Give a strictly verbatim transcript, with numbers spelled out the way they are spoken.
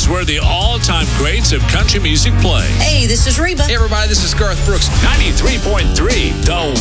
is where the all-time greats of country music play. Hey, this is Reba. Hey, everybody, this is Garth Brooks. ninety-three point three, The